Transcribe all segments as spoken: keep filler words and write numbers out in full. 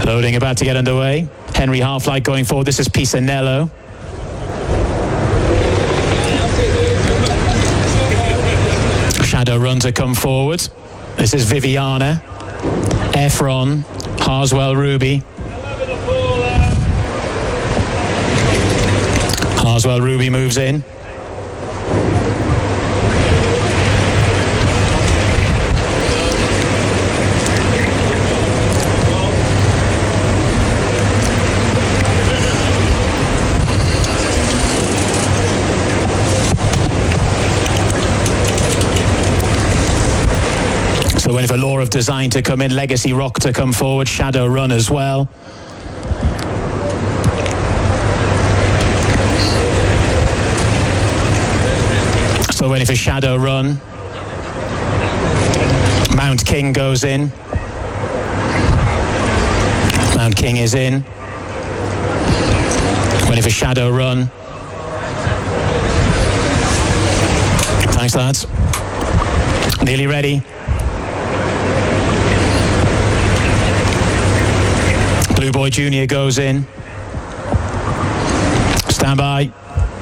Loading about to get underway. Henry Halflight going forward. This is Pisanello. Shadow Run to come forward. This is Viviana. Efron. Harswell Ruby. Harswell Ruby moves in. So waiting for Law of Design to come in, Legacy Rock to come forward, Shadow Run as well. So waiting for Shadow Run. Mount King goes in. Mount King is in. Waiting for Shadow Run. Thanks, lads. Nearly ready. Blue Boy Junior goes in. Stand by.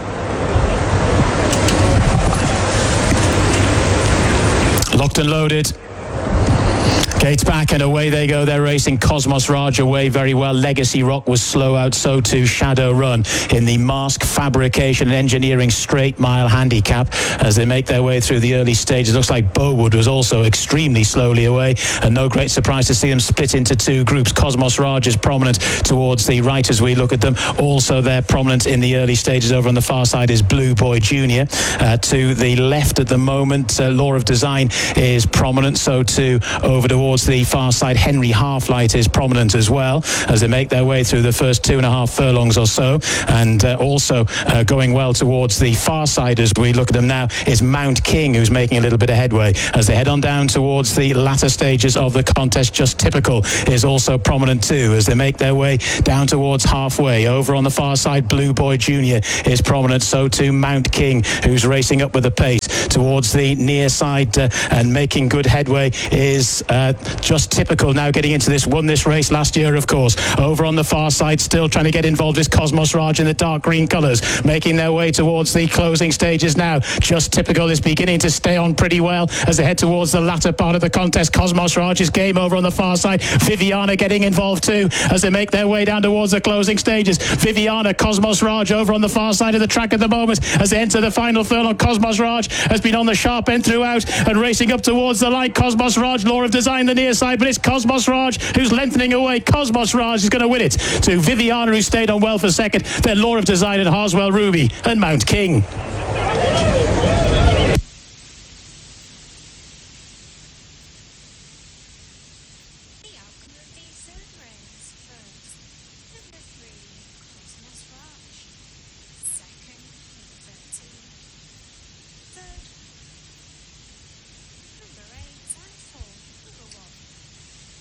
Locked and loaded. Gates back and away they go. They're racing. Cosmos Raj away very well. Legacy Rock was slow out. So too Shadow Run in the Mask Fabrication and Engineering Straight Mile Handicap as they make their way through the early stages. Looks like Bowood was also extremely slowly away, and no great surprise to see them split into two groups. Cosmos Raj is prominent towards the right as we look at them. Also they're prominent in the early stages. Over on the far side is Blue Boy Junior Uh, to the left at the moment, uh, Law of Design is prominent. So too over towards the far side, Henry Halflight is prominent as well as they make their way through the first two and a half furlongs or so. And uh, also uh, going well towards the far side as we look at them now is Mount King, who's making a little bit of headway as they head on down towards the latter stages of the contest. Just Typical is also prominent too as they make their way down towards halfway. Over on the far side, Blue Boy Junior is prominent. So too Mount King, who's racing up with the pace towards the near side uh, and making good headway is uh, Just Typical, now getting into this, won this race last year, of course. Over on the far side, still trying to get involved is Cosmos Raj in the dark green colours, making their way towards the closing stages now. Just Typical is beginning to stay on pretty well as they head towards the latter part of the contest. Cosmos Raj is game over on the far side. Viviana getting involved too as they make their way down towards the closing stages. Viviana, Cosmos Raj over on the far side of the track at the moment as they enter the final furlong. Cosmos Raj has been on the sharp end throughout and racing up towards the line. Cosmos Raj, Law of Design the near side, but it's Cosmos Raj who's lengthening away. Cosmos Raj is going to win it to Viviana, who stayed on well for second. Then Law of Design and Harswell Ruby and Mount King.